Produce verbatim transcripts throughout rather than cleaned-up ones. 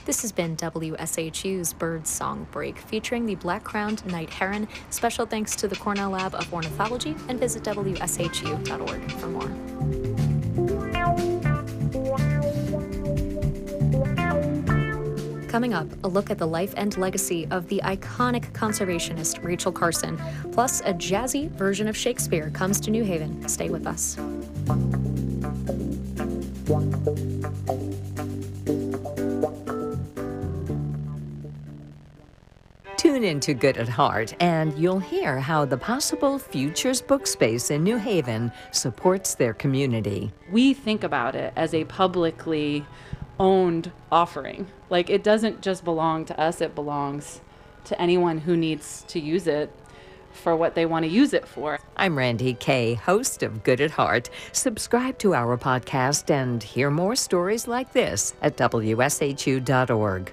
This has been W S H U's Bird Song Break, featuring the black-crowned night heron. Special thanks to the Cornell Lab of Ornithology, and visit W S H U dot org for more. Coming up, a look at the life and legacy of the iconic conservationist Rachel Carson, plus a jazzy version of Shakespeare comes to New Haven. Stay with us. Tune into Good at Heart, and you'll hear how the Possible Futures Book Space in New Haven supports their community. We think about it as a publicly owned offering. Like, it doesn't just belong to us, it belongs to anyone who needs to use it for what they want to use it for. I'm Randy Kay, host of Good at Heart. Subscribe to our podcast and hear more stories like this at W S H U dot org.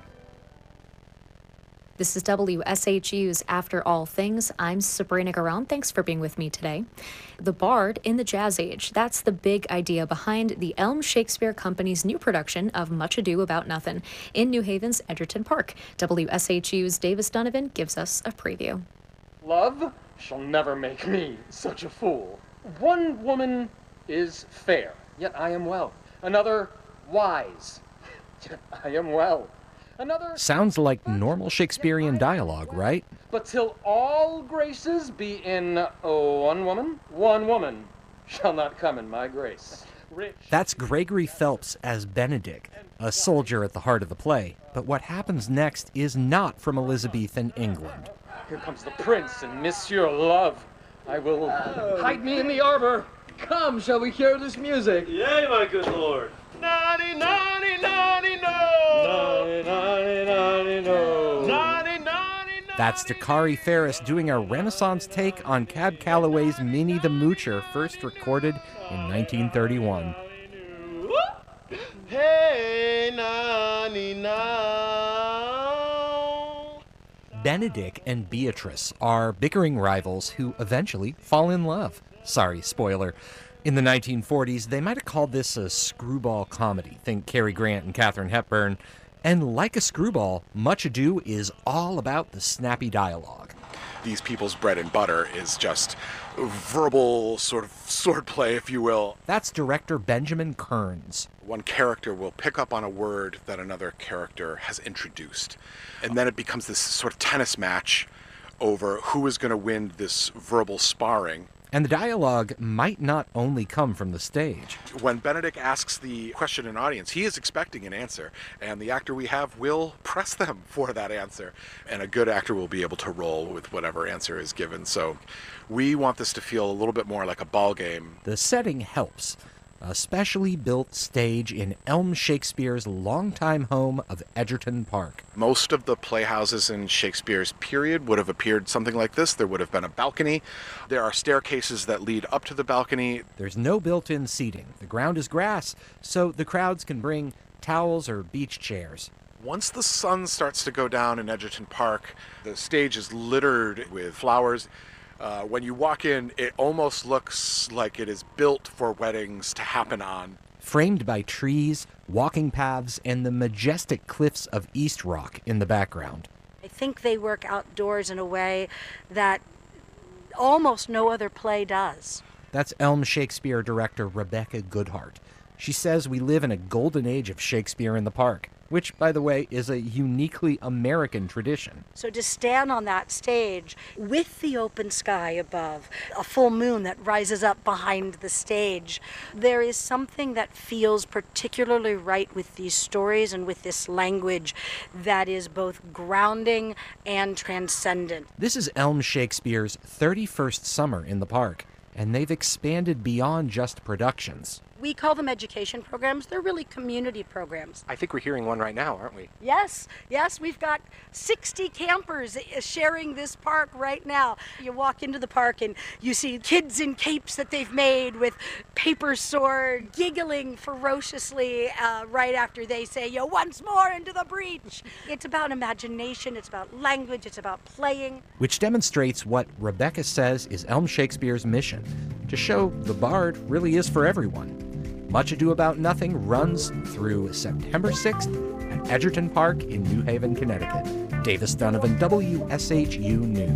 This is W S H U's After All Things. I'm Sabrina Garan. Thanks for being with me today. The Bard in the Jazz Age. That's the big idea behind the Elm Shakespeare Company's new production of Much Ado About Nothing in New Haven's Edgerton Park. W S H U's Davis Donovan gives us a preview. Love shall never make me such a fool. One woman is fair, yet I am well. Another wise, yet I am well. Another sounds like normal Shakespearean dialogue, right? But till all graces be in oh, one woman, one woman shall not come in my grace. Rich. That's Gregory Phelps as Benedict, a soldier at the heart of the play. But what happens next is not from Elizabethan England. Here comes the prince and Monsieur Love. I will oh. hide me in the arbor. Come, shall we hear this music? Yea, my good lord. Naughty, naughty, naughty, no. Naughty, naughty, naughty, no. Naughty, naughty, naughty. That's Dakari Ferris doing a Renaissance take on Cab Calloway's Minnie the Moocher, first recorded in nineteen thirty-one. Hey, nanny, now. Benedict and Beatrice are bickering rivals who eventually fall in love. Sorry, spoiler. In the nineteen forties, they might have called this a screwball comedy. Think Cary Grant and Katharine Hepburn. And like a screwball, Much Ado is all about the snappy dialogue. These people's bread and butter is just verbal sort of swordplay, if you will. That's director Benjamin Kearns. One character will pick up on a word that another character has introduced. And then it becomes this sort of tennis match over who is going to win this verbal sparring. And the dialogue might not only come from the stage. When Benedict asks the question in audience, he is expecting an answer, and the actor we have will press them for that answer. And a good actor will be able to roll with whatever answer is given. So we want this to feel a little bit more like a ball game. The setting helps. A specially built stage in Elm Shakespeare's longtime home of Edgerton Park. Most of the playhouses in Shakespeare's period would have appeared something like this. There would have been a balcony. There are staircases that lead up to the balcony. There's no built-in seating. The ground is grass, so the crowds can bring towels or beach chairs. Once the sun starts to go down in Edgerton Park, the stage is littered with flowers. Uh, when you walk in, it almost looks like it is built for weddings to happen on. Framed by trees, walking paths, and the majestic cliffs of East Rock in the background. I think they work outdoors in a way that almost no other play does. That's Elm Shakespeare director Rebecca Goodhart. She says we live in a golden age of Shakespeare in the Park, which, by the way, is a uniquely American tradition. So to stand on that stage with the open sky above, a full moon that rises up behind the stage, there is something that feels particularly right with these stories and with this language that is both grounding and transcendent. This is Elm Shakespeare's thirty-first summer in the park, and they've expanded beyond just productions. We call them education programs. They're really community programs. I think we're hearing one right now, aren't we? Yes, yes. We've got sixty campers sharing this park right now. You walk into the park and you see kids in capes that they've made with paper sword, giggling ferociously uh, right after they say, "Yo, once more into the breach." It's about imagination. It's about language. It's about playing. Which demonstrates what Rebecca says is Elm Shakespeare's mission, to show the Bard really is for everyone. Much Ado About Nothing runs through September sixth at Edgerton Park in New Haven, Connecticut. Davis Donovan, W S H U News.